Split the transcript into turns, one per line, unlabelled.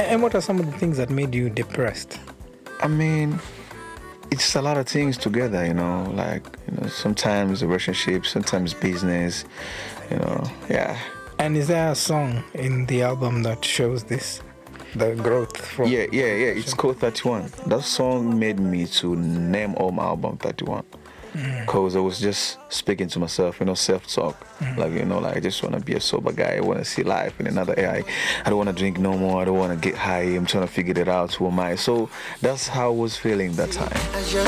And what are some of the things that made you depressed?
I mean, it's a lot of things together, like, sometimes relationship, sometimes business, yeah.
And is there a song in the album that shows this, the growth from?
Yeah, it's called 31. That song made me to name all my album 31. Because I was just speaking to myself, self-talk. Like, like I just want to be a sober guy. I want to see life in another area. I don't want to drink no more. I don't want to get high. I'm trying to figure it out. Who am I? So that's how I was feeling that time.
As your